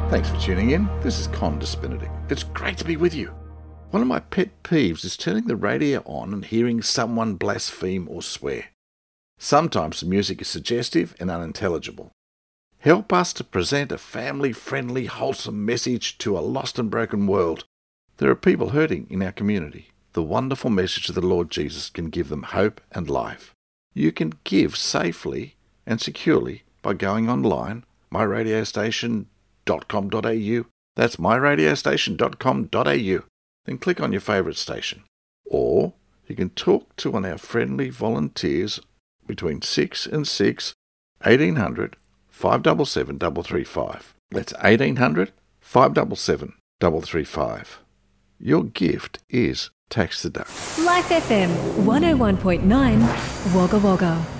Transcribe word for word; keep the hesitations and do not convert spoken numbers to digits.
Thanks for tuning in. This is Condis Benedict. It's great to be with you. One of my pet peeves is turning the radio on and hearing someone blaspheme or swear. Sometimes the music is suggestive and unintelligible. Help us to present a family-friendly, wholesome message to a lost and broken world. There are people hurting in our community. The wonderful message of the Lord Jesus can give them hope and life. You can give safely and securely by going online, my radio station dot com dot a u. That's my radio station dot com dot a u. Then click on your favourite station. Or you can talk to one of our friendly volunteers between six and six, eighteen hundred, five seven seven, three three five. That's eighteen hundred, five seven seven, three three five. Your gift is tax deductible. Life F M one oh one point nine Wagga Wagga.